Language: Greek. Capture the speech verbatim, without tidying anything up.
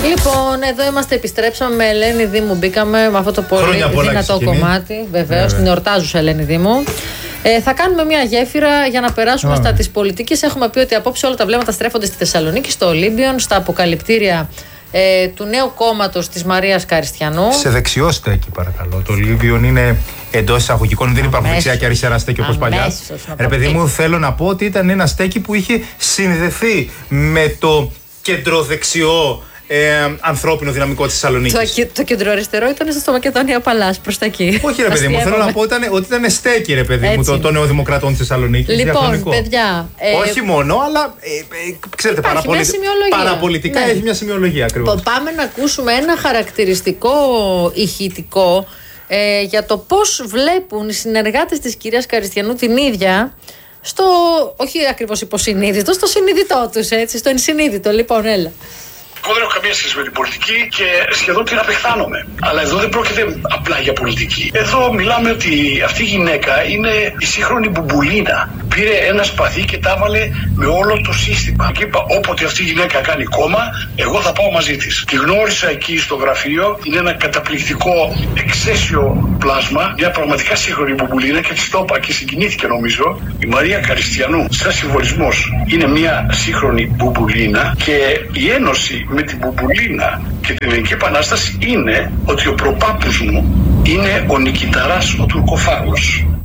Λοιπόν, εδώ είμαστε, επιστρέψαμε με Ελένη Δήμου. Μπήκαμε με αυτό το πολύ δυνατό κομμάτι. Βεβαίως, την εορτάζουσα Ελένη Δήμου. Ε, θα κάνουμε μια γέφυρα για να περάσουμε Ά. στα της πολιτικής. Έχουμε πει ότι απόψε όλα τα βλέμματα στρέφονται στη Θεσσαλονίκη, στο Ολύμπιον, στα αποκαλυπτήρια ε, του νέου κόμματος της Μαρίας Καριστιανού. Σε δεξιό στέκει, παρακαλώ. Το Ολύμπιον είναι εντός εισαγωγικών, δεν υπάρχουν δεξιά και αριστερά στέκει όπως παλιά. Ρε παιδί μου, θέλω να πω ότι ήταν ένα στέκι που είχε συνδεθεί με το κεντροδεξιό Ε, ανθρώπινο δυναμικό της Θεσσαλονίκης. Το, το κεντροαριστερό ήταν στο Μακεδόνια Παλάς, προς τα εκεί. Όχι, ρε παιδί μου, θέλω να πω ήταν, ότι ήταν στέκι, ρε παιδί μου, το, το νεοδημοκρατών της Θεσσαλονίκης. Λοιπόν, διαχρονικό. Παιδιά. Ε, Όχι μόνο, αλλά ε, ε, ξέρετε, παραπολι... παραπολιτικά ναι. έχει μια σημειολογία ακριβώς. Πάμε να ακούσουμε ένα χαρακτηριστικό ηχητικό ε, για το πώς βλέπουν οι συνεργάτες της κυρίας Καριστιανού την ίδια. Στο, όχι ακριβώς υποσυνείδητο, στο συνείδητό τους, έτσι, στο ενσυνείδητο. Λοιπόν, έλα. Εγώ δεν έχω καμία σχέση με την πολιτική και σχεδόν την απεχθάνομαι. Αλλά εδώ δεν πρόκειται απλά για πολιτική. Εδώ μιλάμε ότι αυτή η γυναίκα είναι η σύγχρονη μπουμπουλίνα. Πήρε ένα σπαθί και τα έβαλε με όλο το σύστημα. Και είπα, όποτε αυτή η γυναίκα κάνει κόμμα, εγώ θα πάω μαζί της. Τη γνώρισα εκεί στο γραφείο. Είναι ένα καταπληκτικό εξαίσιο πλάσμα. Μια πραγματικά σύγχρονη μπουμπουλίνα και της το είπα και συγκινήθηκε νομίζω. Η Μαρία Καριστιανού, σαν συμβολισμός, είναι μια σύγχρονη μπουμπουλίνα και η ένωση με την μπουμπουλίνα και την Ελληνική Επανάσταση είναι ότι ο προπάπους μου είναι ο Νικηταράς ο Τουρκοφάγος.